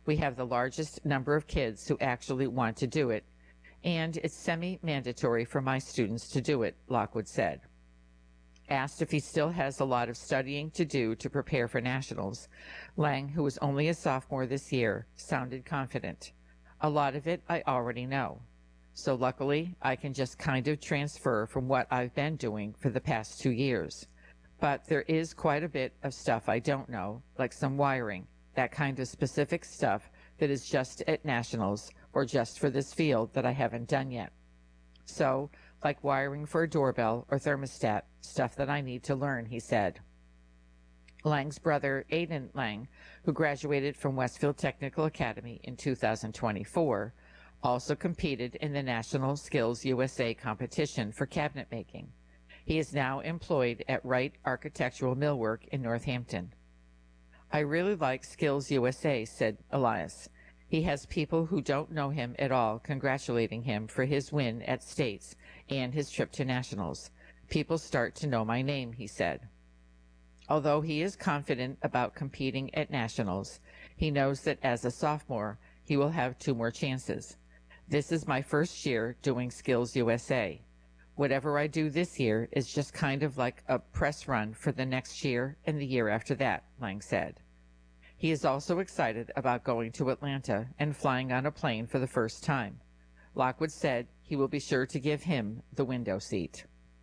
We have the largest number of kids who actually want to do it, and it's semi-mandatory for my students to do it, Lockwood said. Asked if he still has a lot of studying to do to prepare for nationals, Lang, who was only a sophomore this year, sounded confident. A lot of it I already know. So luckily, I can just kind of transfer from what I've been doing for the past 2 years. But there is quite a bit of stuff I don't know, like some wiring, that kind of specific stuff that is just at nationals or just for this field that I haven't done yet. So, like wiring for a doorbell or thermostat, stuff that I need to learn, he said. Lang's brother, Aiden Lang, who graduated from Westfield Technical Academy in 2024, also competed in the National Skills USA competition for cabinet making. He is now employed at Wright Architectural Millwork in Northampton. I really like Skills USA, said Elias. He has people who don't know him at all congratulating him for his win at states and his trip to nationals. People start to know my name, he said. Although he is confident about competing at nationals, he knows that as a sophomore, he will have 2 more chances. This is my first year doing Skills USA. Whatever I do this year is just kind of like a press run for the next year and the year after that, Lang said. He is also excited about going to Atlanta and flying on a plane for the first time. Lockwood said he will be sure to give him the window seat.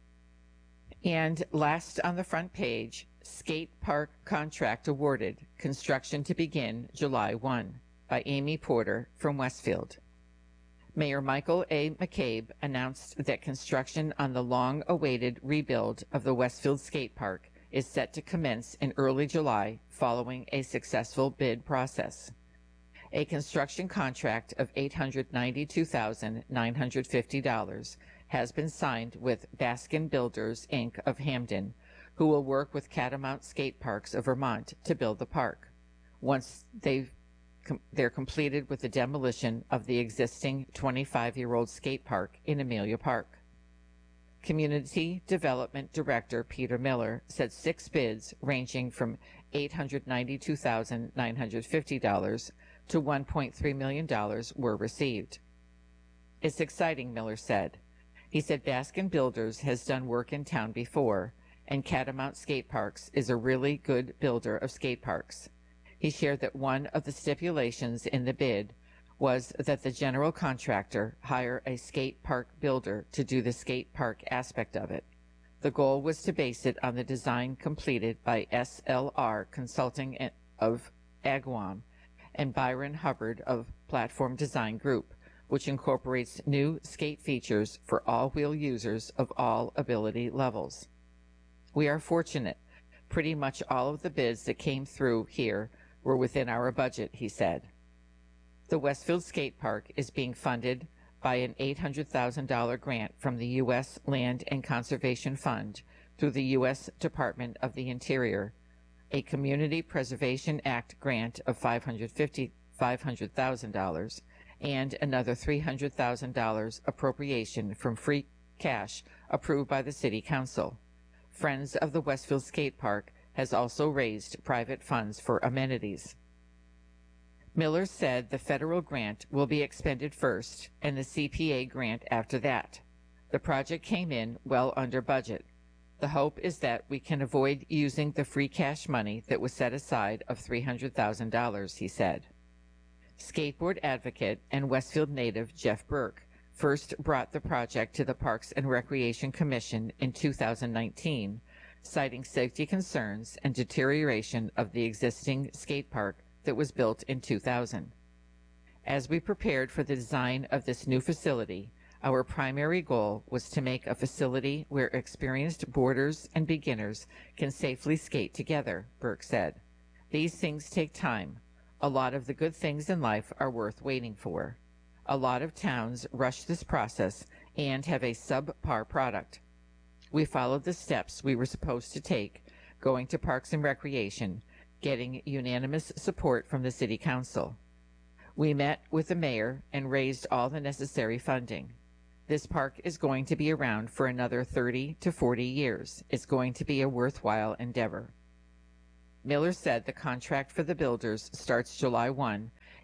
And last on the front page, skate park contract awarded, construction to begin July 1, by Amy Porter from Westfield. Mayor Michael A. McCabe announced that construction on the long-awaited rebuild of the Westfield Skate Park is set to commence in early July following a successful bid process. A construction contract of $892,950 has been signed with Baskin Builders, Inc. of Hamden, who will work with Catamount Skate Parks of Vermont to build the park. Once they're completed with the demolition of the existing 25-year-old skate park in Amelia Park. Community Development Director Peter Miller said 6 bids ranging from $892,950 to $1.3 million were received. It's exciting, Miller said. He said Baskin Builders has done work in town before, and Catamount Skate Parks is a really good builder of skate parks. He shared that one of the stipulations in the bid was that the general contractor hire a skate park builder to do the skate park aspect of it. The goal was to base it on the design completed by SLR Consulting of Agawam and Byron Hubbard of Platform Design Group, which incorporates new skate features for all-wheel users of all ability levels. We are fortunate. Pretty much all of the bids that came through here were within our budget, he said. The Westfield Skate Park is being funded by an $800,000 grant from the U.S. Land and Conservation Fund through the U.S. Department of the Interior, a Community Preservation Act grant of $500,000, and another $300,000 appropriation from free cash approved by the City Council. Friends of the Westfield Skate Park has also raised private funds for amenities. Miller said the federal grant will be expended first and the CPA grant after that. The project came in well under budget. The hope is that we can avoid using the free cash money that was set aside of $300,000, he said. Skateboard advocate and Westfield native Jeff Burke first brought the project to the Parks and Recreation Commission in 2019, citing safety concerns and deterioration of the existing skate park that was built in 2000. As we prepared for the design of this new facility, our primary goal was to make a facility where experienced boarders and beginners can safely skate together, Burke said. These things take time. A lot of the good things in life are worth waiting for. A lot of towns rush this process and have a subpar product. We followed the steps we were supposed to take, going to Parks and Recreation, getting unanimous support from the City Council. We met with the mayor and raised all the necessary funding. This park is going to be around for another 30 to 40 years. It's going to be a worthwhile endeavor. Miller said the contract for the builders starts July 1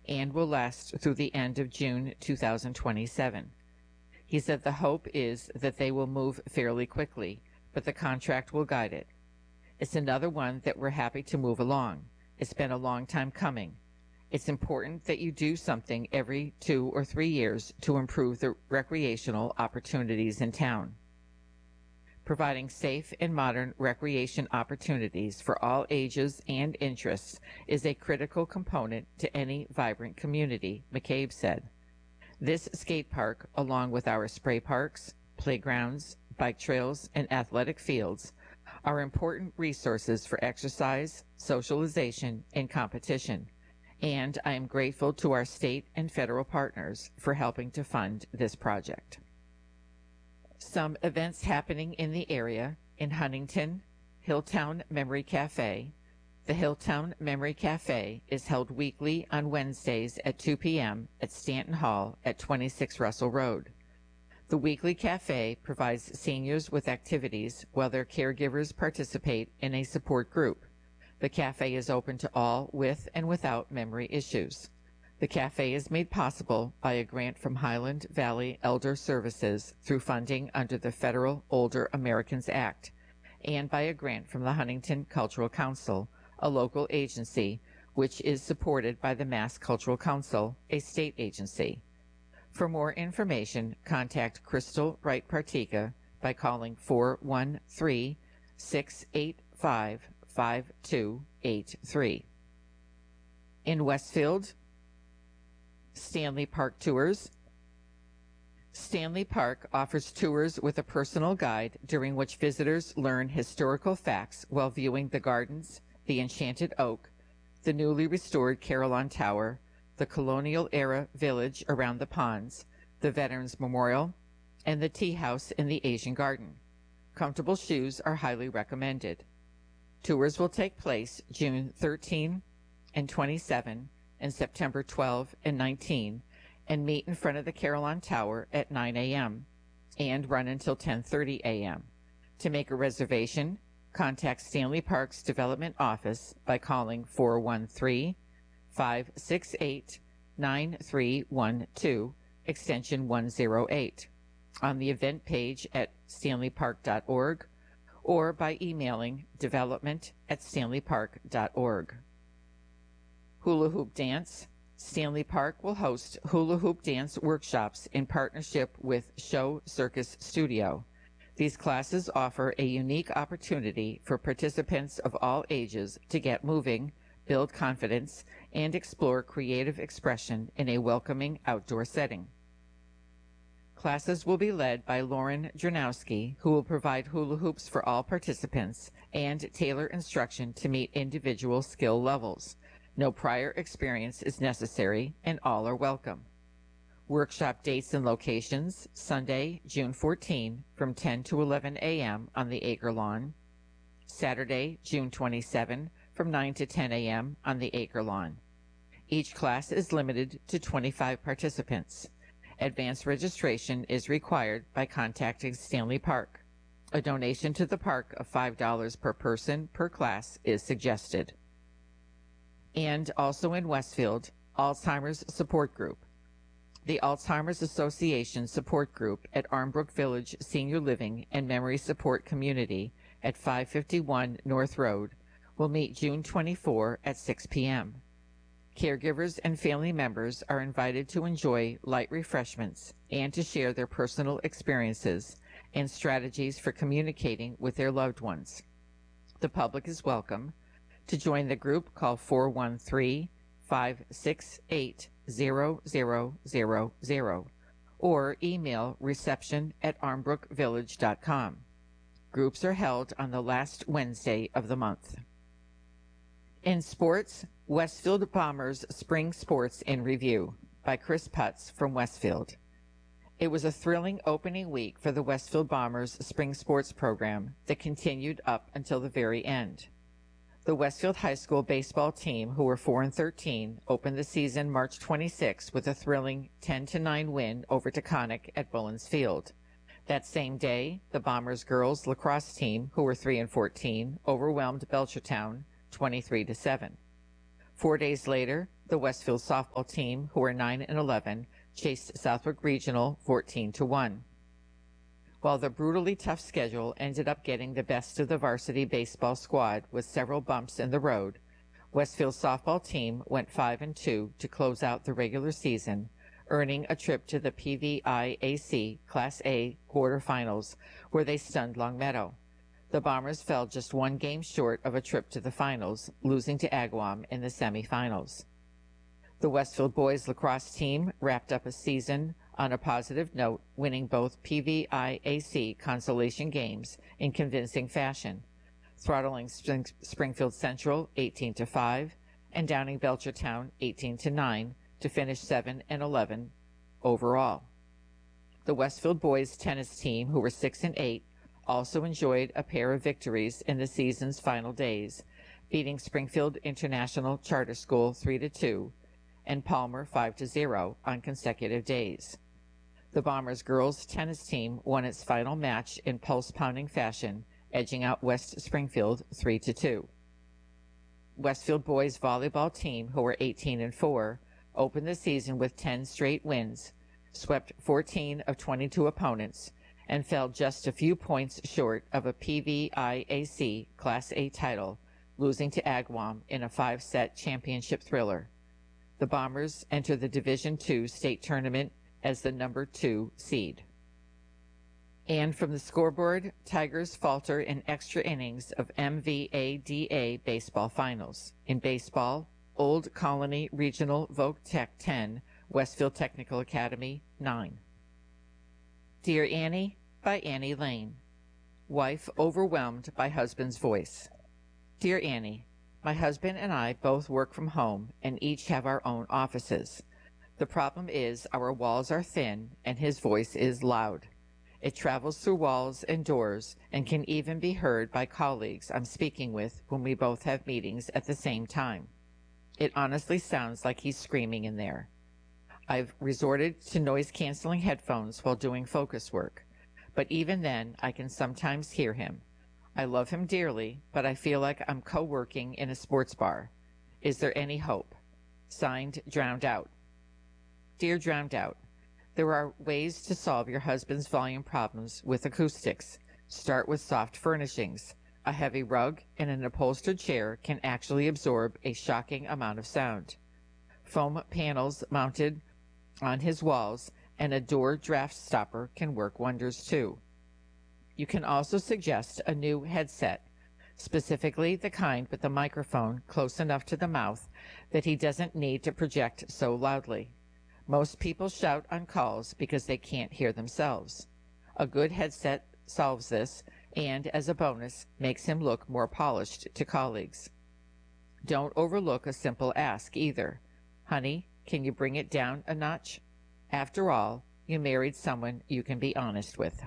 and will last through the end of June 2027. He said the hope is that they will move fairly quickly, but the contract will guide it. It's another one that we're happy to move along. It's been a long time coming. It's important that you do something every 2 or 3 years to improve the recreational opportunities in town. Providing safe and modern recreation opportunities for all ages and interests is a critical component to any vibrant community, McCabe said. This skate park, along with our spray parks, playgrounds, bike trails, and athletic fields, are important resources for exercise, socialization, and competition, and I am grateful to our state and federal partners for helping to fund this project. Some events happening in the area: in Huntington, Hilltown Memory Cafe. The Hilltown Memory Cafe is held weekly on Wednesdays at 2 p.m. at Stanton Hall at 26 Russell Road. The weekly cafe provides seniors with activities while their caregivers participate in a support group. The cafe is open to all with and without memory issues. The cafe is made possible by a grant from Highland Valley Elder Services through funding under the Federal Older Americans Act, and by a grant from the Huntington Cultural Council, a local agency which is supported by the Mass Cultural Council, a state agency. For more information, contact Crystal Wright Partika by calling 413-685-5283. In Westfield, Stanley Park Tours. Stanley Park offers tours with a personal guide during which visitors learn historical facts while viewing the gardens, the Enchanted Oak, the newly restored Carillon Tower, the colonial-era village around the ponds, the Veterans Memorial, and the tea house in the Asian Garden. Comfortable shoes are highly recommended. Tours will take place June 13 and 27 and September 12 and 19, and meet in front of the Carillon Tower at 9 a.m. and run until 10:30 a.m. To make a reservation, contact Stanley Park's Development Office by calling 413-568-9312, extension 108, on the event page at stanleypark.org, or by emailing development@stanleypark.org. Hula Hoop Dance. Stanley Park will host hula hoop dance workshops in partnership with Show Circus Studio. These classes offer a unique opportunity for participants of all ages to get moving, build confidence, and explore creative expression in a welcoming outdoor setting. Classes will be led by Lauren Dranowski, who will provide hula hoops for all participants and tailor instruction to meet individual skill levels. No prior experience is necessary, and all are welcome. Workshop dates and locations: Sunday, June 14, from 10 to 11 a.m. on the Acre Lawn. Saturday, June 27, from 9 to 10 a.m. on the Acre Lawn. Each class is limited to 25 participants. Advanced registration is required by contacting Stanley Park. A donation to the park of $5 per person per class is suggested. And also in Westfield, Alzheimer's Support Group. The Alzheimer's Association Support Group at Armbrook Village Senior Living and Memory Support Community at 551 North Road will meet June 24 at 6 p.m. Caregivers and family members are invited to enjoy light refreshments and to share their personal experiences and strategies for communicating with their loved ones. The public is welcome. To join the group, call 413-568-0000 or email reception@armbrookvillage.com. Groups are held on the last Wednesday of the month. In sports, Westfield Bombers Spring Sports in Review by Chris Putz from Westfield. It was a thrilling opening week for the Westfield Bombers Spring Sports program that continued up until the very end. The Westfield High School baseball team, who were 4-13, opened the season March 26 with a thrilling 10-9 win over Taconic at Bullens Field. That same day, the Bombers girls lacrosse team, who were 3-14, overwhelmed Belchertown 23-7. 4 days later, The Westfield softball team, who were 9 and 11, chased Southwick Regional 14-1. While the brutally tough schedule ended up getting the best of the varsity baseball squad with several bumps in the road, Westfield's softball team went 5-2 to close out the regular season, earning a trip to the PVIAC Class A quarterfinals, where they stunned Longmeadow. The Bombers fell just one game short of a trip to the finals, losing to Agawam in the semifinals. The Westfield boys lacrosse team wrapped up a season on a positive note, winning both PVIAC consolation games in convincing fashion, throttling Springfield Central 18-5 and downing Belchertown 18-9 to finish 7 and 11 overall. The Westfield boys tennis team, who were 6 and 8, also enjoyed a pair of victories in the season's final days, beating Springfield International Charter School 3-2 and Palmer 5-0 on consecutive days. The Bombers girls tennis team won its final match in pulse-pounding fashion, edging out West Springfield 3-2. Westfield boys volleyball team, who were 18 and 4, opened the season with 10 straight wins, swept 14 of 22 opponents, and fell just a few points short of a PVIAC Class A title, losing to Agawam in a 5-set championship thriller. The Bombers enter the Division II state tournament as the number 2 seed. And from the scoreboard, Tigers falter in extra innings of MVADA baseball finals. In baseball, Old Colony Regional Voc Tech 10, Westfield Technical Academy 9. Dear Annie, by Annie Lane. Wife overwhelmed by husband's voice. Dear Annie, my husband and I both work from home and each have our own offices. The problem is our walls are thin and his voice is loud. It travels through walls and doors and can even be heard by colleagues I'm speaking with when we both have meetings at the same time. It honestly sounds like he's screaming in there. I've resorted to noise-canceling headphones while doing focus work, but even then I can sometimes hear him. I love him dearly, but I feel like I'm co-working in a sports bar. Is there any hope? Signed, Drowned Out. Dear Drowned Out, there are ways to solve your husband's volume problems with acoustics. Start with soft furnishings. A heavy rug and an upholstered chair can actually absorb a shocking amount of sound. Foam panels mounted on his walls and a door draft stopper can work wonders too. You can also suggest a new headset, specifically the kind with the microphone close enough to the mouth that he doesn't need to project so loudly. Most people shout on calls because they can't hear themselves. A good headset solves this and, as a bonus, makes him look more polished to colleagues. Don't overlook a simple ask either. Honey, can you bring it down a notch? After all, you married someone you can be honest with.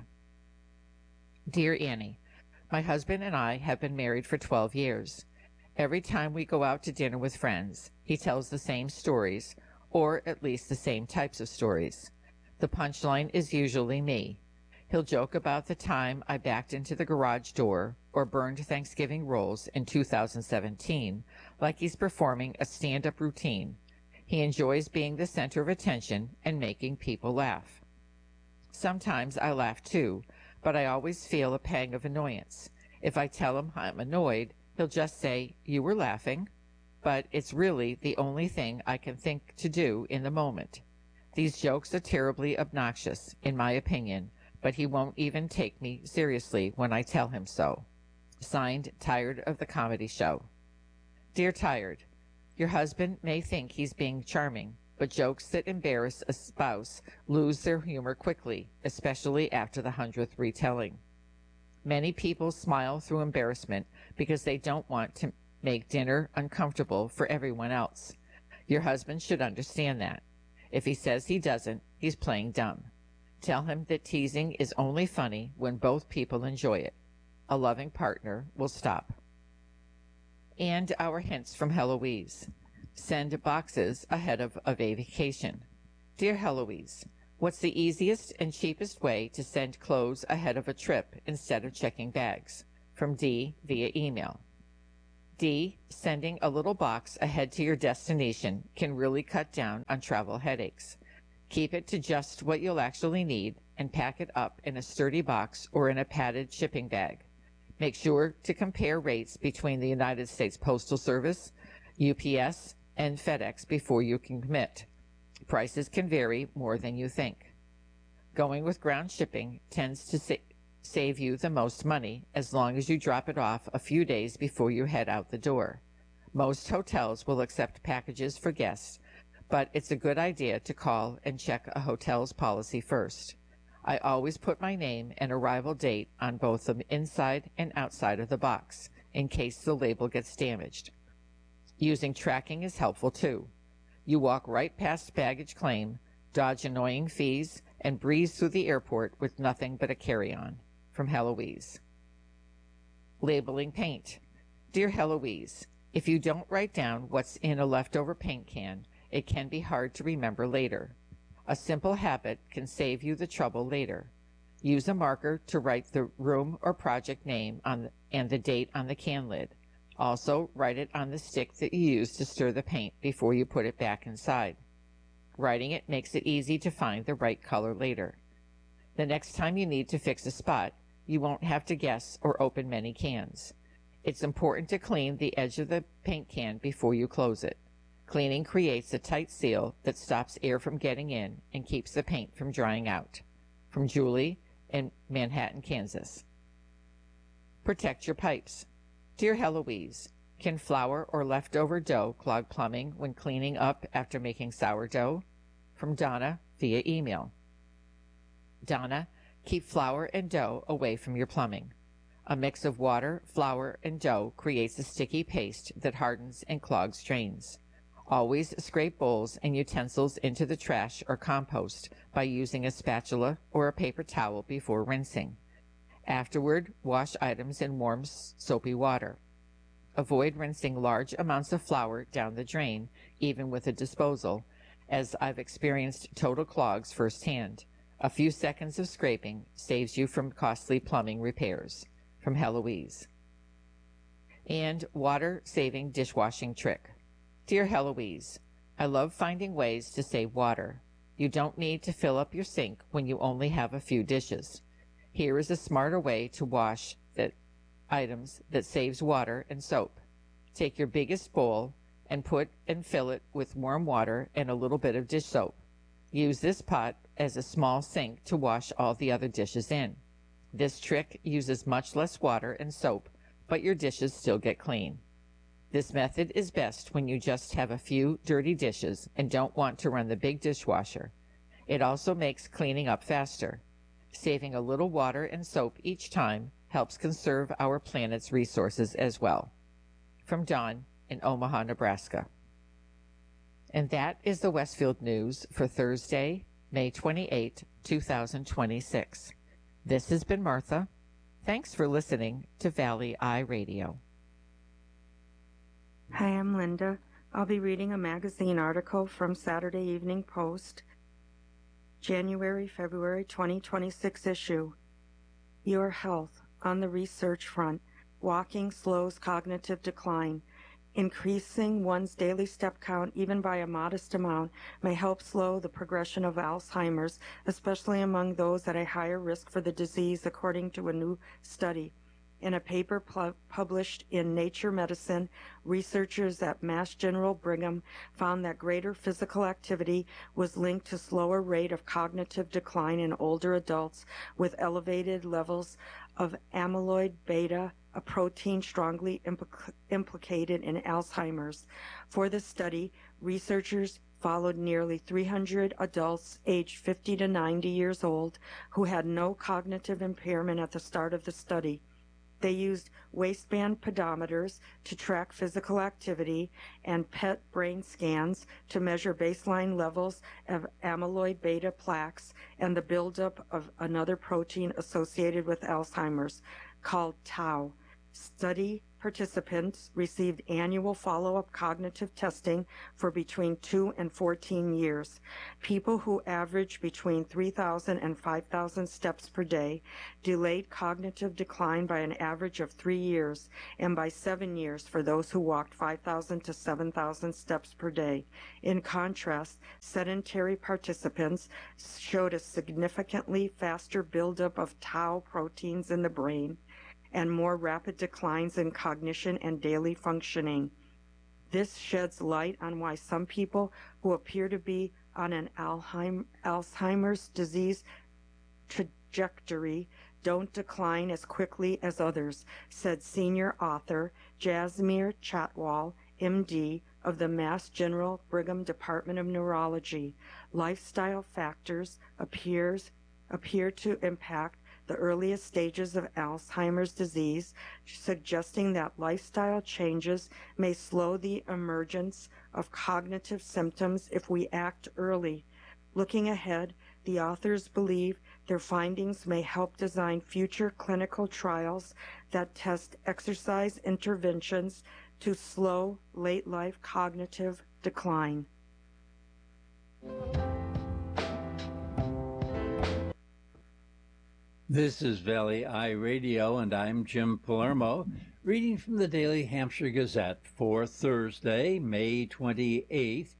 Dear Annie, my husband and I have been married for 12 years. Every time we go out to dinner with friends, he tells the same stories, or at least the same types of stories. The punchline is usually me. He'll joke about the time I backed into the garage door or burned Thanksgiving rolls in 2017, like he's performing a stand-up routine. He enjoys being the center of attention and making people laugh. Sometimes I laugh too, but I always feel a pang of annoyance. If I tell him I'm annoyed, he'll just say, "You were laughing," but it's really the only thing I can think to do in the moment. These jokes are terribly obnoxious, in my opinion, but he won't even take me seriously when I tell him so. Signed, Tired of the Comedy Show. Dear Tired, your husband may think he's being charming, but jokes that embarrass a spouse lose their humor quickly, especially after the 100th retelling. Many people smile through embarrassment because they don't want to make dinner uncomfortable for everyone else. Your husband should understand that. If he says he doesn't, he's playing dumb. Tell him that teasing is only funny when both people enjoy it. A loving partner will stop. And our hints from Heloise. Send boxes ahead of a vacation. Dear Heloise, what's the easiest and cheapest way to send clothes ahead of a trip instead of checking bags? From D via email. D. Sending a little box ahead to your destination can really cut down on travel headaches. Keep it to just what you'll actually need and pack it up in a sturdy box or in a padded shipping bag. Make sure to compare rates between the United States Postal Service, UPS, and FedEx before you can commit. Prices can vary more than you think. Going with ground shipping tends to save you the most money as long as you drop it off a few days before you head out the door. Most hotels will accept packages for guests, but it's a good idea to call and check a hotel's policy first. I always put my name and arrival date on both the inside and outside of the box in case the label gets damaged. Using tracking is helpful too. You walk right past baggage claim, dodge annoying fees, and breeze through the airport with nothing but a carry-on. From Heloise. Labeling paint. Dear Heloise, if you don't write down what's in a leftover paint can, it can be hard to remember later. A simple habit can save you the trouble later. Use a marker to write the room or project name and the date on the can lid. Also, write it on the stick that you use to stir the paint before you put it back inside. Writing it makes it easy to find the right color later. The next time you need to fix a spot, you won't have to guess or open many cans. It's important to clean the edge of the paint can before you close it. Cleaning creates a tight seal that stops air from getting in and keeps the paint from drying out. From Julie in Manhattan, Kansas. Protect your pipes. Dear Heloise, can flour or leftover dough clog plumbing when cleaning up after making sourdough? From Donna via email. Donna, keep flour and dough away from your plumbing. A mix of water, flour, and dough creates a sticky paste that hardens and clogs drains. Always scrape bowls and utensils into the trash or compost by using a spatula or a paper towel before rinsing. Afterward, wash items in warm, soapy water. Avoid rinsing large amounts of flour down the drain, even with a disposal, as I've experienced total clogs firsthand. A few seconds of scraping saves you from costly plumbing repairs. From Heloise. And water-saving dishwashing trick. Dear Heloise, I love finding ways to save water. You don't need to fill up your sink when you only have a few dishes. Here is a smarter way to wash items that saves water and soap. Take your biggest bowl and fill it with warm water and a little bit of dish soap. Use this pot as a small sink to wash all the other dishes in. This trick uses much less water and soap, but your dishes still get clean. This method is best when you just have a few dirty dishes and don't want to run the big dishwasher. It also makes cleaning up faster. Saving a little water and soap each time helps conserve our planet's resources as well. From Dawn in Omaha, Nebraska. And that is the Westfield News for Thursday, May 28, 2026. This has been Martha. Thanks for listening to Valley Eye Radio. Hi, I'm Linda. I'll be reading a magazine article from Saturday Evening Post, January-February 2026 issue. Your health on the research front. Walking slows cognitive decline. Increasing one's daily step count, even by a modest amount, may help slow the progression of Alzheimer's, especially among those at a higher risk for the disease, according to a new study. In a paper published in Nature Medicine, researchers at Mass General Brigham found that greater physical activity was linked to slower rate of cognitive decline in older adults with elevated levels of amyloid beta, a protein strongly implicated in Alzheimer's. For the study, researchers followed nearly 300 adults aged 50 to 90 years old who had no cognitive impairment at the start of the study. They used waistband pedometers to track physical activity and PET brain scans to measure baseline levels of amyloid beta plaques and the buildup of another protein associated with Alzheimer's called tau. Study participants received annual follow-up cognitive testing for between 2 and 14 years. People who averaged between 3,000 and 5,000 steps per day delayed cognitive decline by an average of 3 years and by 7 years for those who walked 5,000 to 7,000 steps per day. In contrast, sedentary participants showed a significantly faster buildup of tau proteins in the brain and more rapid declines in cognition and daily functioning. This sheds light on why some people who appear to be on an Alzheimer's disease trajectory don't decline as quickly as others, said senior author Jasmeer Chatwal, MD, of the Mass General Brigham Department of Neurology. Lifestyle factors appear to impact the earliest stages of Alzheimer's disease, suggesting that lifestyle changes may slow the emergence of cognitive symptoms if we act early. Looking ahead, the authors believe their findings may help design future clinical trials that test exercise interventions to slow late-life cognitive decline. This is Valley Eye Radio, and I'm Jim Palermo, reading from the Daily Hampshire Gazette for Thursday, May 28th,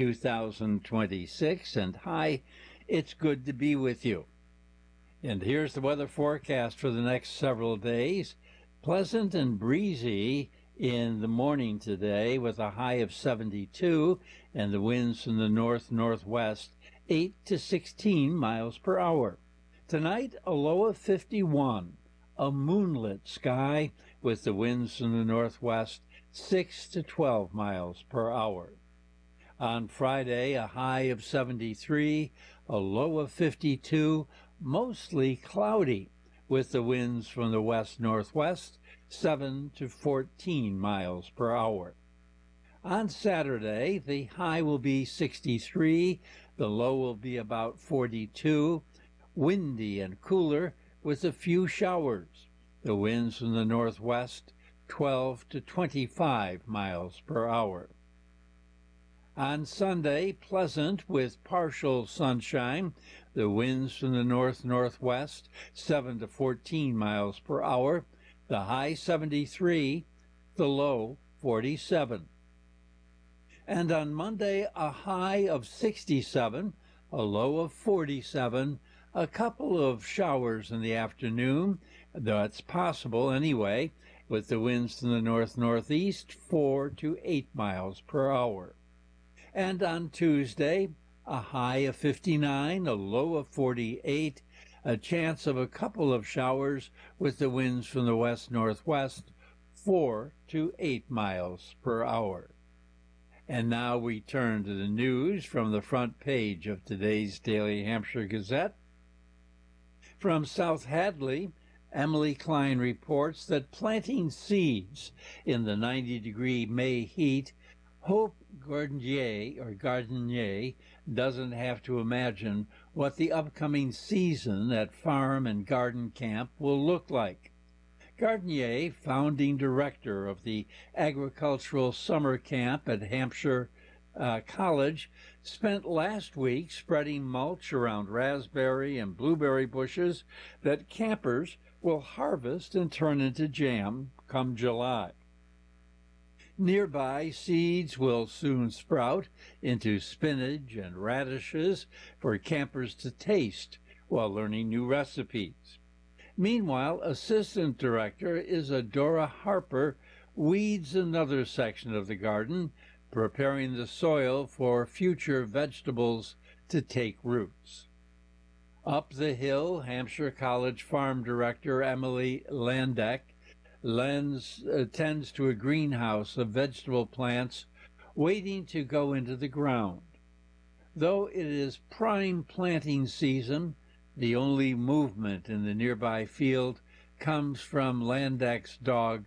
2026. And hi, it's good to be with you. And here's the weather forecast for the next several days. Pleasant and breezy in the morning today with a high of 72 and the winds from the north-northwest 8 to 16 miles per hour. Tonight, a low of 51, a moonlit sky with the winds from the northwest 6 to 12 miles per hour. On Friday, a high of 73, a low of 52, mostly cloudy with the winds from the west-northwest 7 to 14 miles per hour. On Saturday, the high will be 63, the low will be about 42, windy and cooler with a few showers. The winds from the northwest 12 to 25 miles per hour. On Sunday, pleasant with partial sunshine. The winds from the north-northwest 7 to 14 miles per hour. The high 73, the low 47. And on Monday, a high of 67, a low of 47, a couple of showers in the afternoon. That's possible anyway, with the winds from the north-northeast 4 to 8 miles per hour. And on Tuesday, a high of 59, a low of 48, a chance of a couple of showers with the winds from the west-northwest 4 to 8 miles per hour. And now we turn to the news from the front page of today's Daily Hampshire Gazette. From South Hadley, Emily Klein reports that planting seeds in the 90-degree May heat, Hope Gardenier doesn't have to imagine what the upcoming season at farm and garden camp will look like. Gardenier, founding director of the Agricultural Summer Camp at Hampshire College, spent last week spreading mulch around raspberry and blueberry bushes that campers will harvest and turn into jam come July. Nearby, seeds will soon sprout into spinach and radishes for campers to taste while learning new recipes. Meanwhile, Assistant Director Isadora Harper weeds another section of the garden, preparing the soil for future vegetables to take roots. Up the hill, Hampshire College Farm Director Emily Landeck tends to a greenhouse of vegetable plants waiting to go into the ground. Though it is prime planting season, the only movement in the nearby field comes from Landeck's dog,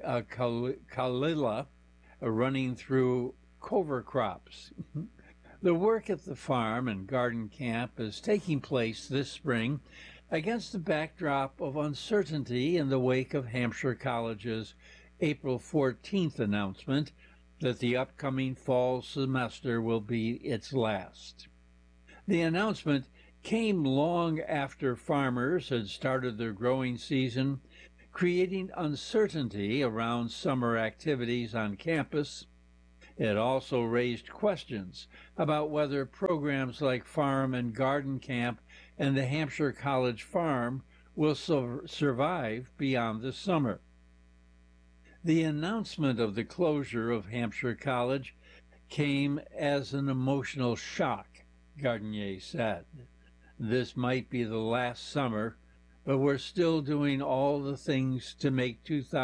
Kalila, running through cover crops. The work at the farm and garden camp is taking place this spring against the backdrop of uncertainty in the wake of Hampshire College's April 14th announcement that the upcoming fall semester will be its last. The announcement came long after farmers had started their growing season, creating uncertainty around summer activities on campus. It also raised questions about whether programs like Farm and Garden Camp and the Hampshire College Farm will survive beyond the summer. The announcement of the closure of Hampshire College came as an emotional shock, Gardenier said. This might be the last summer, but we're still doing all the things to make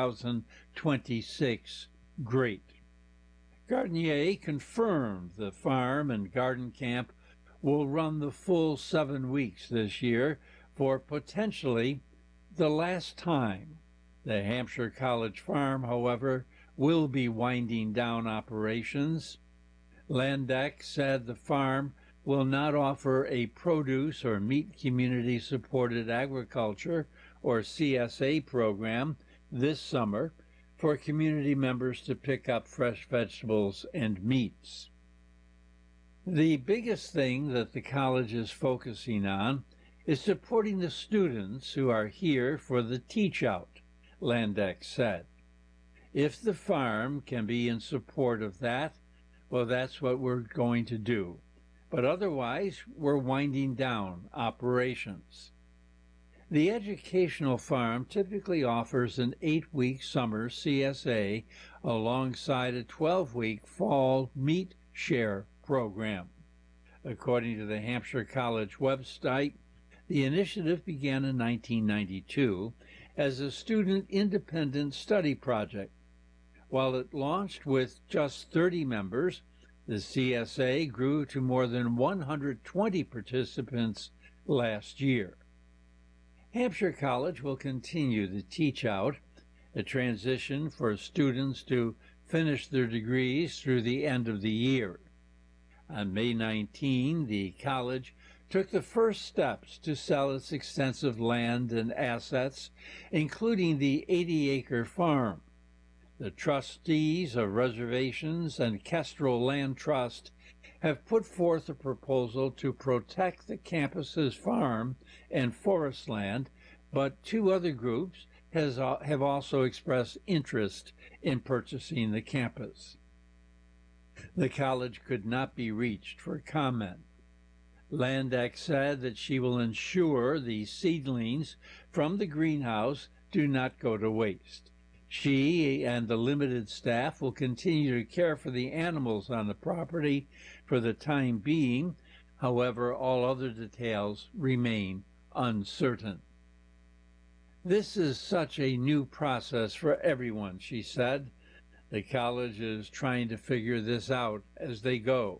2026 great. Gardenier confirmed the Farm and Garden Camp will run the full 7 weeks this year for potentially the last time. The Hampshire College Farm, however, will be winding down operations. Landeck said the farm will not offer a produce or meat community-supported agriculture or CSA program this summer for community members to pick up fresh vegetables and meats. The biggest thing that the college is focusing on is supporting the students who are here for the teach-out, Landeck said. If the farm can be in support of that, well, that's what we're going to do. But otherwise, we're winding down operations. The educational farm typically offers an 8-week summer CSA alongside a 12-week fall meat share program. According to the Hampshire College website, the initiative began in 1992 as a student independent study project. While it launched with just 30 members, the CSA grew to more than 120 participants last year. Hampshire College will continue the teach-out, a transition for students to finish their degrees through the end of the year. On May 19, the college took the first steps to sell its extensive land and assets, including the 80-acre farm. The trustees of Reservations and Kestrel Land Trust have put forth a proposal to protect the campus's farm and forest land, but 2 other groups have also expressed interest in purchasing the campus. The college could not be reached for comment. Landeck said that she will ensure the seedlings from the greenhouse do not go to waste. She and the limited staff will continue to care for the animals on the property for the time being. However, all other details remain uncertain. This is such a new process for everyone, she said. The college is trying to figure this out as they go.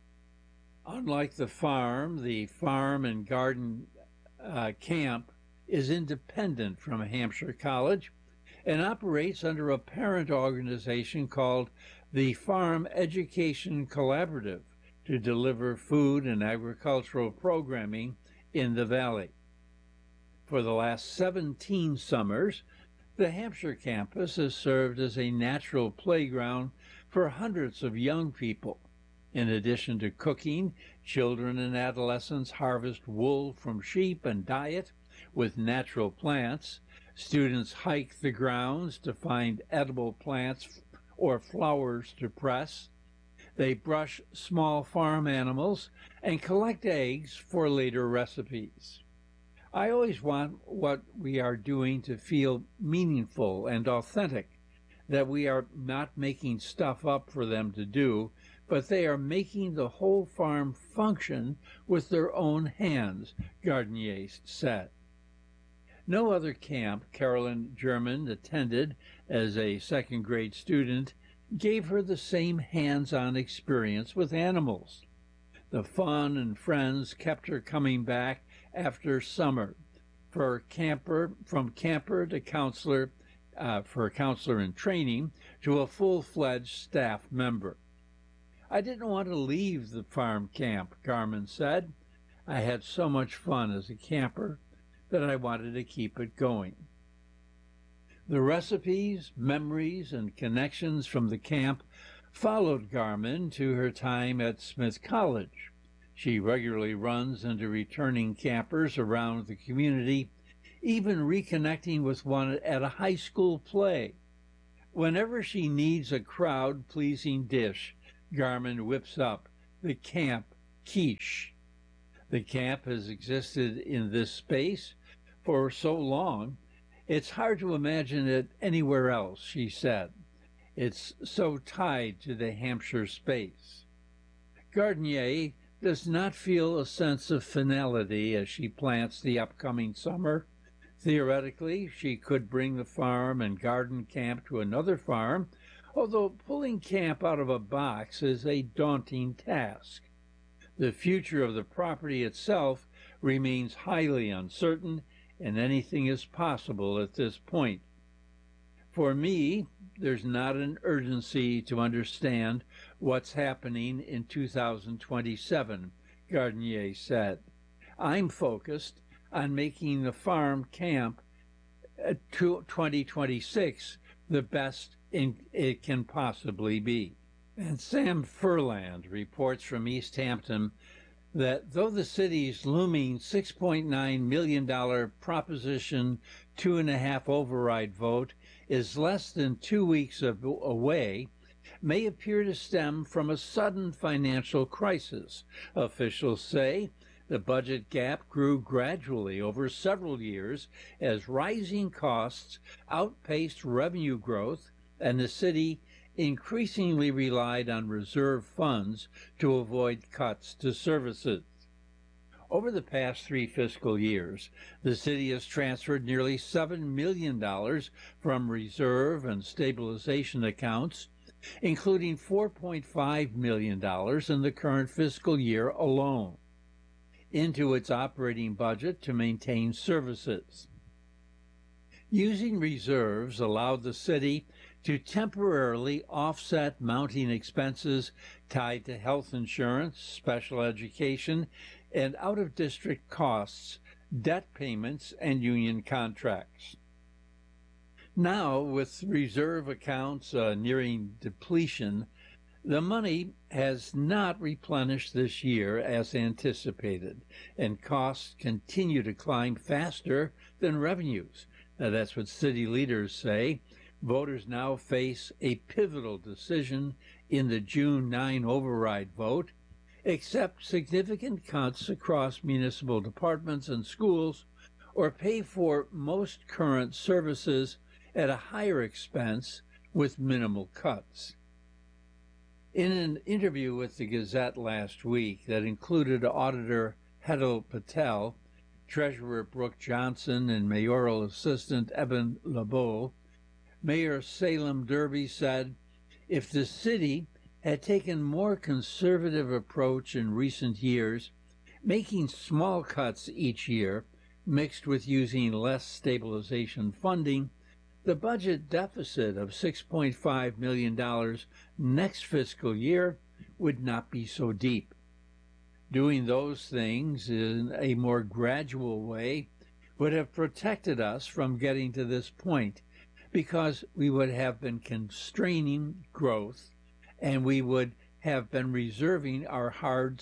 Unlike the Farm and Garden Camp is independent from Hampshire College and operates under a parent organization called the Farm Education Collaborative to deliver food and agricultural programming in the Valley. For the last 17 summers, the Hampshire campus has served as a natural playground for hundreds of young people. In addition to cooking, children and adolescents harvest wool from sheep and diet with natural plants. Students hike the grounds to find edible plants or flowers to press. They brush small farm animals and collect eggs for later recipes. I always want what we are doing to feel meaningful and authentic, that we are not making stuff up for them to do, but they are making the whole farm function with their own hands, Gardenier said. No other camp Carolyn German attended as a second-grade student gave her the same hands-on experience with animals. The fun and friends kept her coming back after summer from camper to counselor, for counselor in training to a full-fledged staff member. I didn't want to leave the farm camp, Garman said. I had so much fun as a camper that I wanted to keep it going. The recipes, memories, and connections from the camp followed Garmin to her time at Smith College. She regularly runs into returning campers around the community, even reconnecting with one at a high school play. Whenever she needs a crowd-pleasing dish, Garmin whips up the camp quiche. The camp has existed in this space for so long, it's hard to imagine it anywhere else, she said. It's so tied to the Hampshire space. Gardenier does not feel a sense of finality as she plants the upcoming summer. Theoretically, she could bring the farm and garden camp to another farm, although pulling camp out of a box is a daunting task. The future of the property itself remains highly uncertain, and anything is possible at this point. For me, there's not an urgency to understand what's happening in 2027, Gardenier said. I'm focused on making the farm camp 2026 the best it can possibly be. And Sam Furland reports from East Hampton that though the city's looming $6.9 million Proposition 2.5 override vote is less than 2 weeks away, may appear to stem from a sudden financial crisis. Officials say the budget gap grew gradually over several years as rising costs outpaced revenue growth, and the city increasingly relied on reserve funds to avoid cuts to services. Over the past 3 fiscal years, the city has transferred nearly $7 million from reserve and stabilization accounts, including $4.5 million in the current fiscal year alone, into its operating budget to maintain services. Using reserves allowed the city to temporarily offset mounting expenses tied to health insurance, special education, and out-of-district costs, debt payments, and union contracts. Now, with reserve accounts nearing depletion, the money has not replenished this year as anticipated, and costs continue to climb faster than revenues. Now, that's what city leaders say. Voters now face a pivotal decision in the June 9 override vote: accept significant cuts across municipal departments and schools, or pay for most current services at a higher expense with minimal cuts. In an interview with the Gazette last week that included Auditor Hetal Patel, Treasurer Brooke Johnson, and Mayoral Assistant Eben LeBeau, Mayor Salem Derby said, if the city had taken a more conservative approach in recent years, making small cuts each year, mixed with using less stabilization funding, the budget deficit of $6.5 million next fiscal year would not be so deep. Doing those things in a more gradual way would have protected us from getting to this point, because we would have been constraining growth and we would have been reserving our hard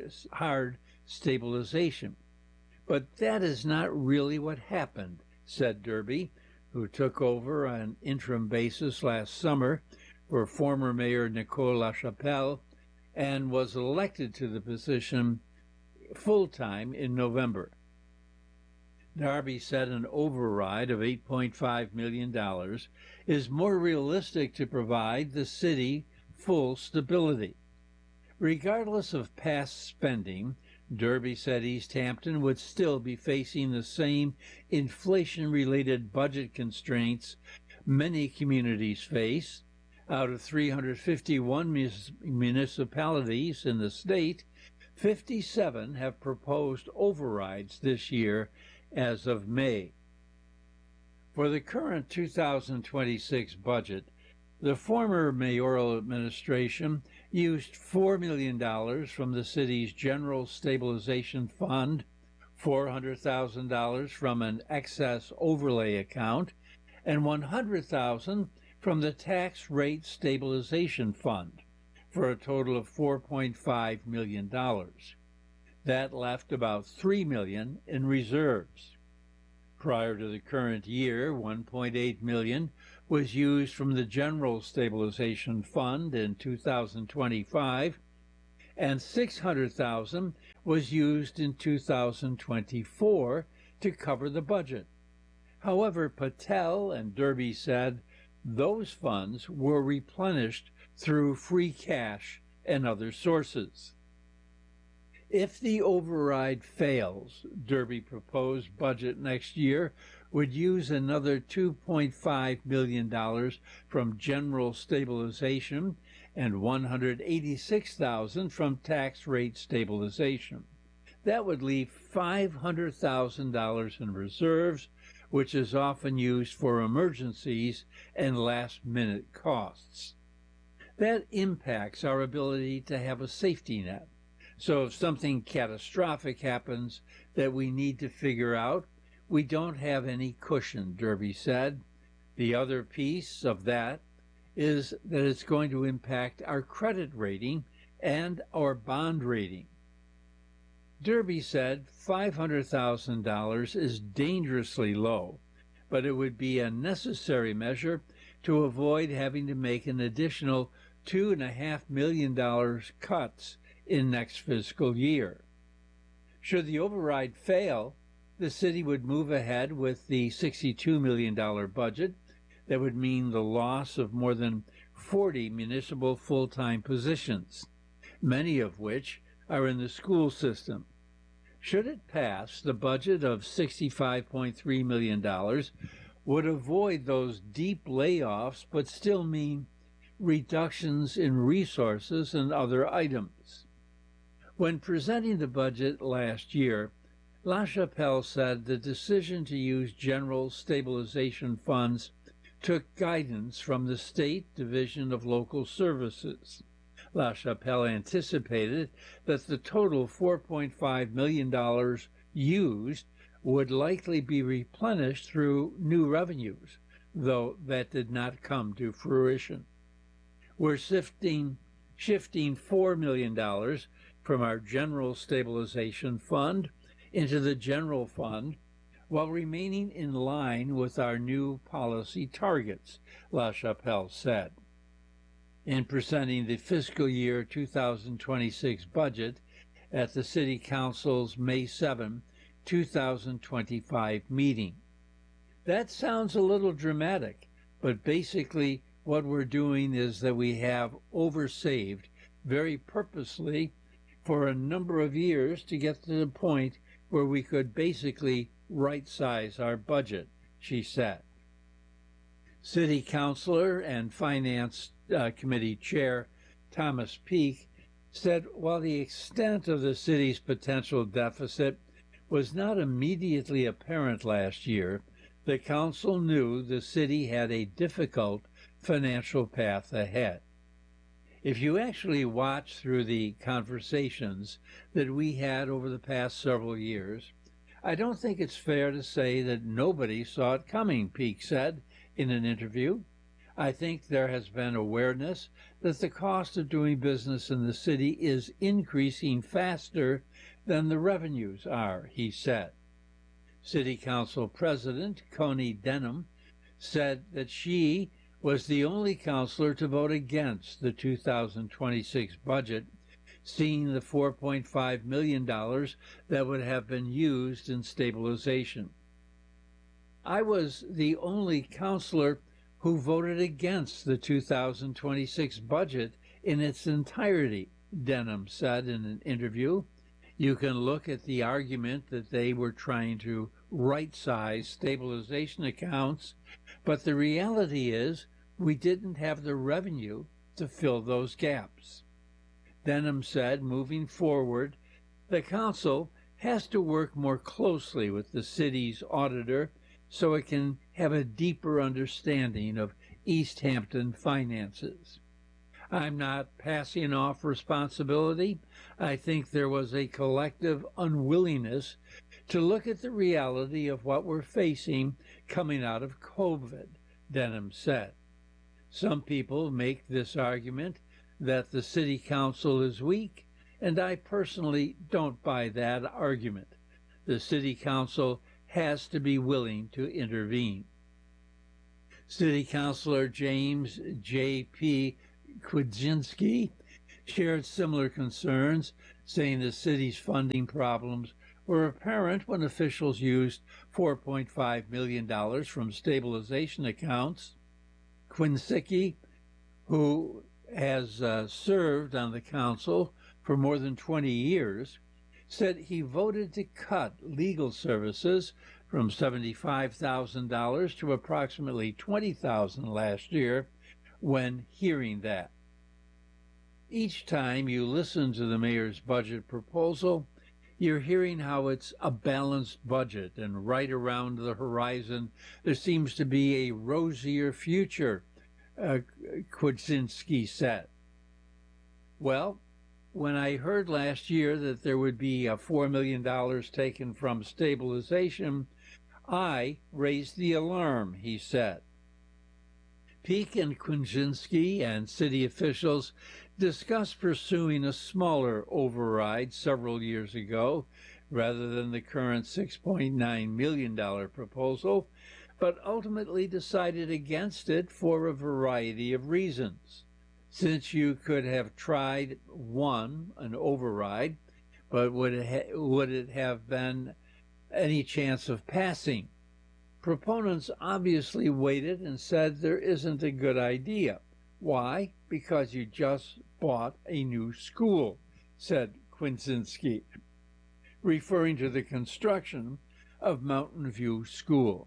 stabilization. But that is not really what happened, said Derby, who took over on an interim basis last summer for former Mayor Nicole LaChapelle and was elected to the position full-time in November. Derby said an override of $8.5 million is more realistic to provide the city full stability. Regardless of past spending, Derby said East Hampton would still be facing the same inflation-related budget constraints many communities face. Out of 351 municipalities in the state, 57 have proposed overrides this year as of May. For the current 2026 budget, the former mayoral administration used $4 million from the city's General Stabilization Fund, $400,000 from an excess overlay account, and $100,000 from the Tax Rate Stabilization Fund, for a total of $4.5 million. That left about $3 million in reserves. Prior to the current year, $1.8 million was used from the General Stabilization Fund in 2025, and $600,000 was used in 2024 to cover the budget. However, Patel and Derby said those funds were replenished through free cash and other sources. If the override fails, Derby proposed budget next year would use another $2.5 million from General Stabilization and $186,000 from Tax Rate Stabilization. That would leave $500,000 in reserves, which is often used for emergencies and last-minute costs. That impacts our ability to have a safety net. So if something catastrophic happens that we need to figure out, we don't have any cushion, Derby said. The other piece of that is that it's going to impact our credit rating and our bond rating. Derby said $500,000 is dangerously low, but it would be a necessary measure to avoid having to make an additional $2.5 million cuts in next fiscal year. Should the override fail, the city would move ahead with the $62 million budget. That would mean the loss of more than 40 municipal full-time positions, many of which are in the school system. Should it pass, the budget of $65.3 million would avoid those deep layoffs but still mean reductions in resources and other items. When presenting the budget last year, LaChapelle said the decision to use general stabilization funds took guidance from the State Division of Local Services. LaChapelle anticipated that the total $4.5 million used would likely be replenished through new revenues, though that did not come to fruition. We're shifting $4 million from our General Stabilization Fund into the General Fund while remaining in line with our new policy targets, LaChapelle said. In presenting the fiscal year 2026 budget at the City Council's May 7, 2025 meeting. That sounds a little dramatic, but basically what we're doing is that we have oversaved very purposely for a number of years to get to the point where we could basically right-size our budget, she said. City Councilor and Finance Committee Chair Thomas Peake said while the extent of the city's potential deficit was not immediately apparent last year, the council knew the city had a difficult financial path ahead. If you actually watch through the conversations that we had over the past several years, I don't think it's fair to say that nobody saw it coming, Peake said in an interview. I think there has been awareness that the cost of doing business in the city is increasing faster than the revenues are, he said. City Council President Coney Denham said that she was the only councilor to vote against the 2026 budget, seeing the $4.5 million that would have been used in stabilization. I was the only councilor who voted against the 2026 budget in its entirety, Denham said in an interview. You can look at the argument that they were trying to right-size stabilization accounts, but the reality is we didn't have the revenue to fill those gaps. Denham said, moving forward, the council has to work more closely with the city's auditor so it can have a deeper understanding of East Hampton finances. I'm not passing off responsibility. I think there was a collective unwillingness to look at the reality of what we're facing coming out of COVID, Denham said. Some people make this argument that the city council is weak, and I personally don't buy that argument. The city council has to be willing to intervene. City Councilor James J.P. Kwiecinski shared similar concerns, saying the city's funding problems were apparent when officials used $4.5 million from stabilization accounts. Kwiecinski, who has served on the council for more than 20 years, said he voted to cut legal services from $75,000 to approximately $20,000 last year when hearing that. Each time you listen to the mayor's budget proposal, you're hearing how it's a balanced budget, and right around the horizon there seems to be a rosier future, Kwiecinski said. Well, when I heard last year that there would be $4 million taken from stabilization, I raised the alarm, he said. Peake and Kwiecinski and city officials discussed pursuing a smaller override several years ago rather than the current $6.9 million proposal, but ultimately decided against it for a variety of reasons. Since you could have tried an override, but would it have been any chance of passing? Proponents obviously waited and said there isn't a good idea. Why? Because you just bought a new school, said Kwiecinski, referring to the construction of Mountain View School.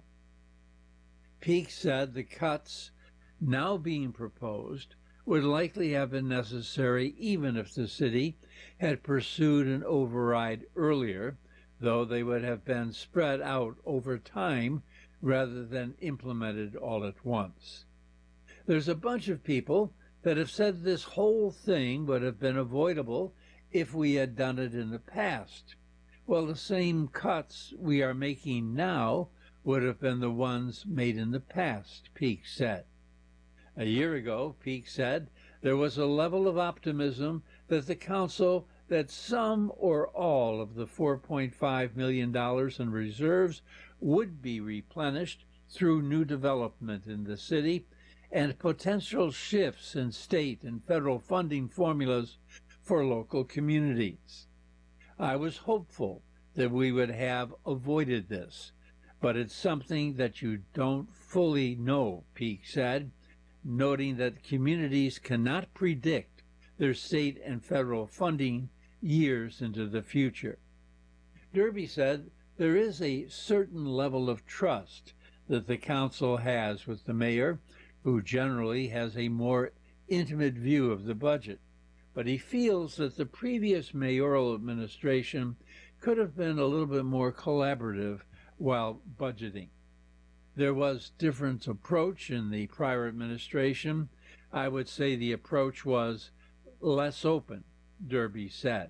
Peake said the cuts now being proposed would likely have been necessary even if the city had pursued an override earlier, though they would have been spread out over time rather than implemented all at once. There's a bunch of people that have said this whole thing would have been avoidable if we had done it in the past. Well, the same cuts we are making now would have been the ones made in the past, Peake said. A year ago, Peake said, there was a level of optimism that the council that some or all of the $4.5 million in reserves would be replenished through new development in the city and potential shifts in state and federal funding formulas for local communities. I was hopeful that we would have avoided this, but it's something that you don't fully know, Peake said, noting that communities cannot predict their state and federal funding years into the future. Derby said there is a certain level of trust that the council has with the mayor, who generally has a more intimate view of the budget, but he feels that the previous mayoral administration could have been a little bit more collaborative while budgeting. There was different approach in the prior administration. I would say the approach was less open, Derby said.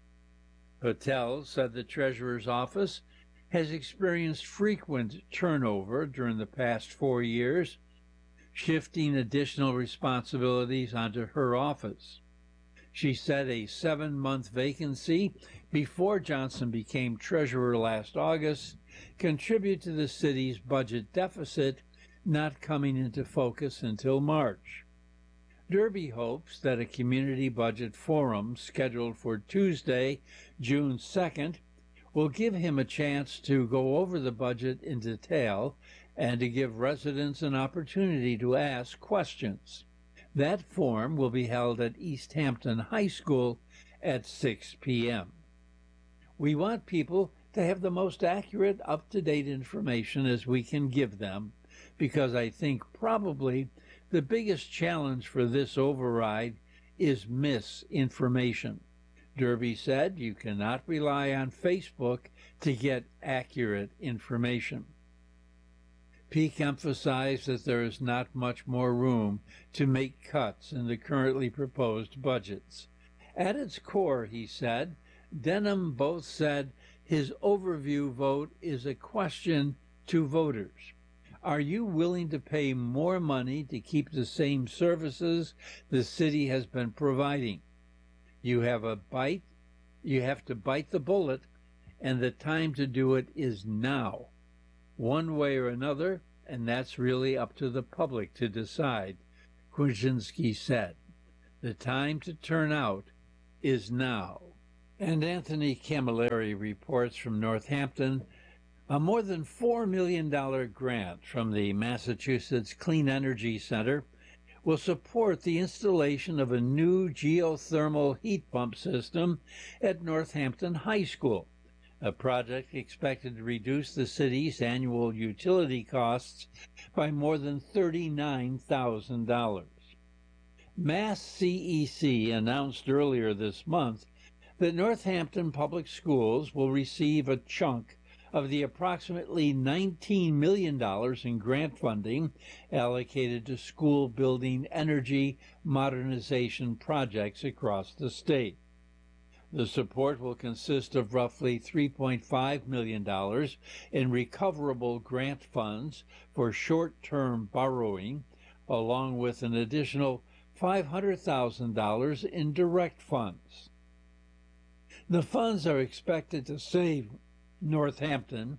Patel said the treasurer's office has experienced frequent turnover during the past 4 years, shifting additional responsibilities onto her office. She said a 7-month vacancy before Johnson became treasurer last August contributed to the city's budget deficit not coming into focus until March. Derby hopes that a community budget forum scheduled for Tuesday, June 2nd, will give him a chance to go over the budget in detail and to give residents an opportunity to ask questions. That forum will be held at East Hampton High School at 6 p.m. We want people to have the most accurate, up-to-date information as we can give them, because I think probably the biggest challenge for this override is misinformation. Derby said you cannot rely on Facebook to get accurate information. Peake emphasized that there is not much more room to make cuts in the currently proposed budgets. At its core, he said, Denham both said His overview vote is a question to voters. Are you willing to pay more money to keep the same services the city has been providing? You have to bite the bullet, and the time to do it is now. One way or another, and that's really up to the public to decide, Kwiecinski said. The time to turn out is now. And Anthony Camilleri reports from Northampton, a more than $4 million grant from the Massachusetts Clean Energy Center will support the installation of a new geothermal heat pump system at Northampton High School, a project expected to reduce the city's annual utility costs by more than $39,000. Mass CEC announced earlier this month that Northampton Public Schools will receive a chunk of the approximately $19 million in grant funding allocated to school building energy modernization projects across the state. The support will consist of roughly $3.5 million in recoverable grant funds for short-term borrowing, along with an additional $500,000 in direct funds. The funds are expected to save Northampton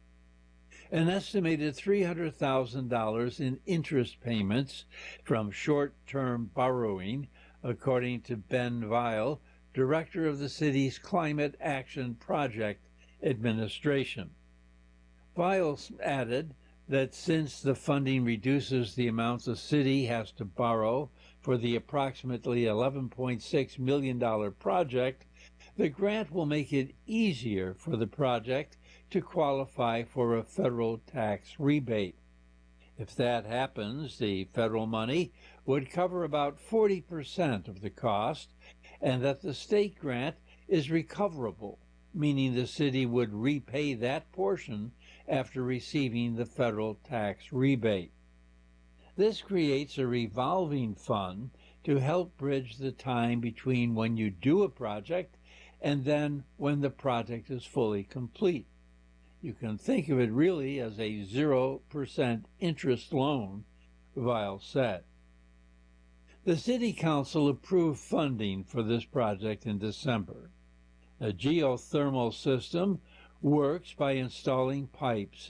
an estimated $300,000 in interest payments from short-term borrowing, according to Ben Weil, director of the city's Climate Action Project Administration. Weil added that since the funding reduces the amount the city has to borrow for the approximately $11.6 million project, the grant will make it easier for the project to qualify for a federal tax rebate. If that happens, the federal money would cover about 40% of the cost, and that the state grant is recoverable, meaning the city would repay that portion after receiving the federal tax rebate. This creates a revolving fund to help bridge the time between when you do a project and then when the project is fully complete. You can think of it really as a 0% interest loan, Weil said. The City Council approved funding for this project in December. A geothermal system works by installing pipes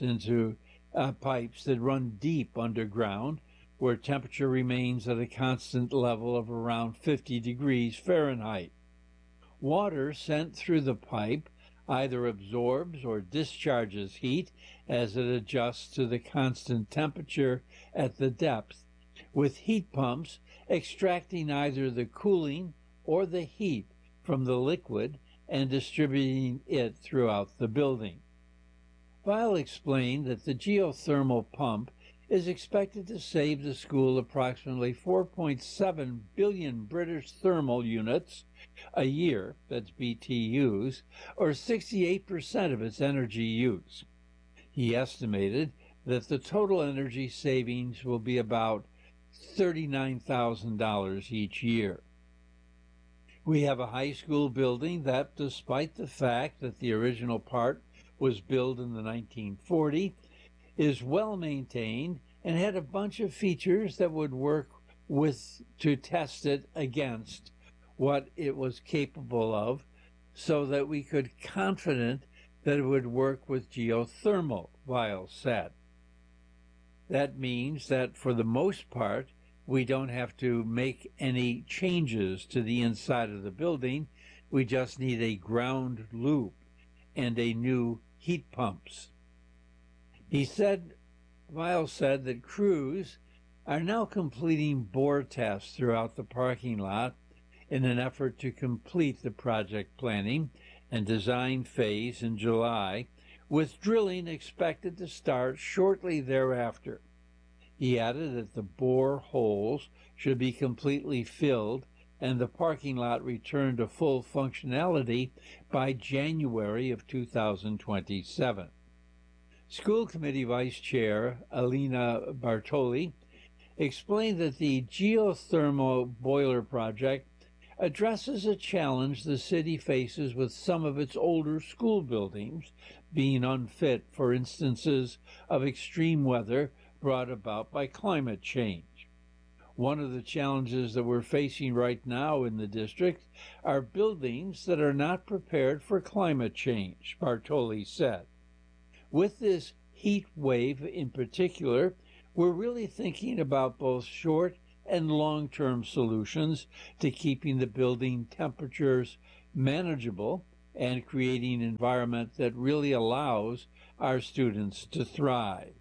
that run deep underground, where temperature remains at a constant level of around 50 degrees Fahrenheit. Water sent through the pipe either absorbs or discharges heat as it adjusts to the constant temperature at the depth, with heat pumps extracting either the cooling or the heat from the liquid and distributing it throughout the building. Weil explained that the geothermal pump is expected to save the school approximately 4.7 billion British thermal units a year, that's BTUs, or 68% of its energy use. He estimated that the total energy savings will be about $39,000 each year. We have a high school building that, despite the fact that the original part was built in the 1940s, is well maintained and had a bunch of features that would work with to test it against what it was capable of, so that we could confident that it would work with geothermal, Weil said. That means that for the most part, we don't have to make any changes to the inside of the building. We just need a ground loop and a new heat pumps. Weil said that crews are now completing bore tests throughout the parking lot in an effort to complete the project planning and design phase in July, with drilling expected to start shortly thereafter. He added that the bore holes should be completely filled and the parking lot returned to full functionality by January of 2027. School Committee Vice Chair Alina Bartoli explained that the geothermal boiler project addresses a challenge the city faces with some of its older school buildings being unfit for instances of extreme weather brought about by climate change. One of the challenges that we're facing right now in the district are buildings that are not prepared for climate change, Bartoli said. With this heat wave in particular, we're really thinking about both short and long-term solutions to keeping the building temperatures manageable and creating an environment that really allows our students to thrive.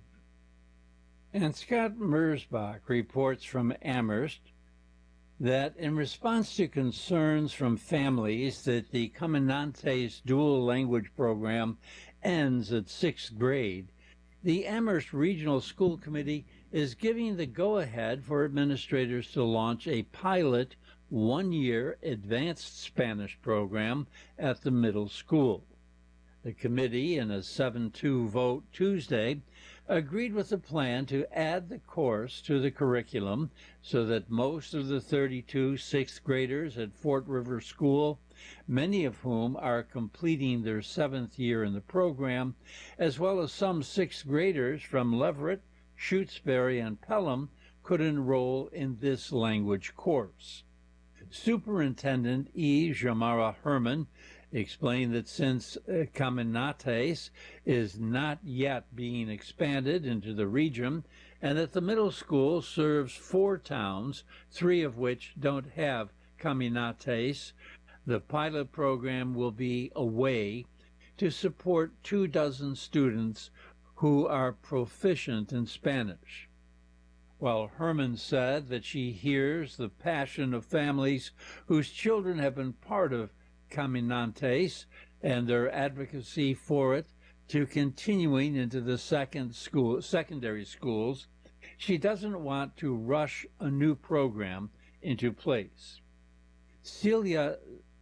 And Scott Mersbach reports from Amherst that in response to concerns from families that the Caminantes dual language program ends at 6th grade, the Amherst Regional School Committee is giving the go-ahead for administrators to launch a pilot one-year advanced Spanish program at the middle school. The committee, in a 7-2 vote Tuesday, agreed with the plan to add the course to the curriculum so that most of the 32 sixth graders at Fort River School, many of whom are completing their 7th year in the program, as well as some 6th graders from Leverett, Shutesbury, and Pelham, could enroll in this language course. Superintendent E. Jamara Herman explained that since Caminates is not yet being expanded into the region, and that the middle school serves 4 towns, 3 of which don't have Caminates, the pilot program will be a way to support 24 students who are proficient in Spanish. While Herman said that she hears the passion of families whose children have been part of Caminantes and their advocacy for it to continuing into the secondary schools, she doesn't want to rush a new program into place. Celia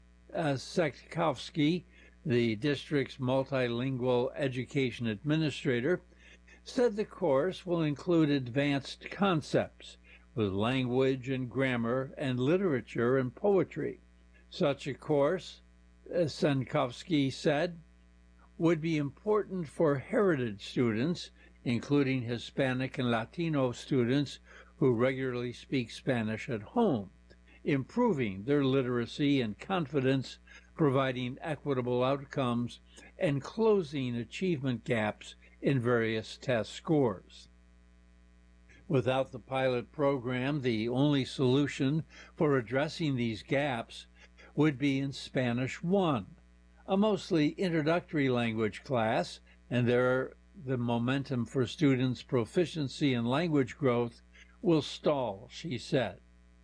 Sekowski, the district's multilingual education administrator, said the course will include advanced concepts with language and grammar and literature and poetry. Such a course, Senkowski said, would be important for heritage students, including Hispanic and Latino students who regularly speak Spanish at home, improving their literacy and confidence, providing equitable outcomes, and closing achievement gaps in various test scores. Without the pilot program, the only solution for addressing these gaps would be in Spanish 1, a mostly introductory language class, and there the momentum for students' proficiency and language growth will stall, she said.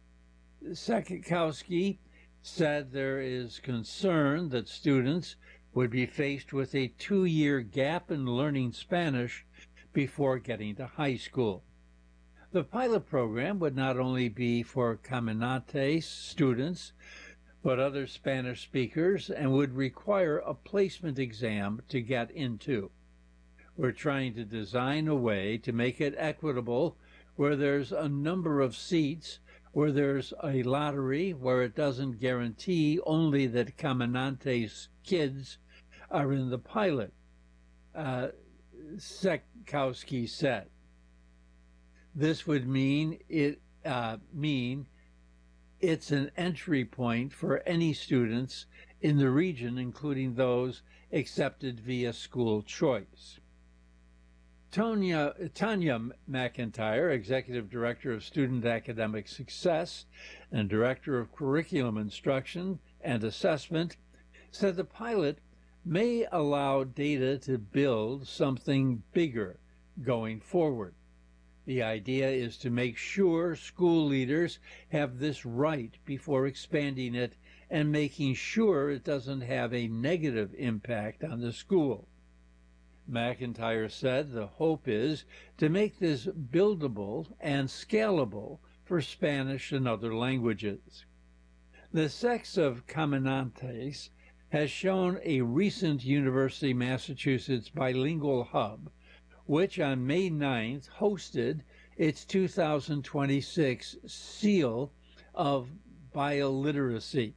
Sekikowski said there is concern that students would be faced with a 2-year gap in learning Spanish before getting to high school. The pilot program would not only be for Caminantes students, but other Spanish speakers, and would require a placement exam to get into. We're trying to design a way to make it equitable where there's a number of seats, where there's a lottery, where it doesn't guarantee only that Caminantes kids are in the pilot, Sekowski said. This would mean it's an entry point for any students in the region, including those accepted via school choice. Tanya McIntyre, Executive Director of Student Academic Success and Director of Curriculum Instruction and Assessment, said the pilot may allow data to build something bigger going forward. The idea is to make sure school leaders have this right before expanding it and making sure it doesn't have a negative impact on the school. McIntyre said the hope is to make this buildable and scalable for Spanish and other languages. The sex of Caminantes has shown a recent University of Massachusetts bilingual hub, which on May 9th hosted its 2026 Seal of biliteracy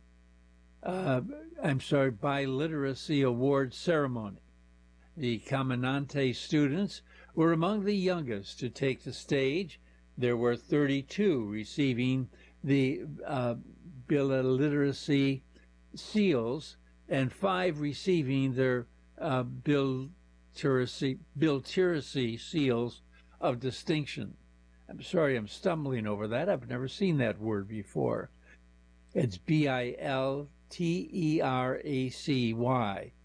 award ceremony. The Caminante students were among the youngest to take the stage. There were 32 receiving the biliteracy seals and 5 receiving their biliteracy seals of distinction. I'm sorry, I'm stumbling over that. I've never seen that word before. It's bilteracy.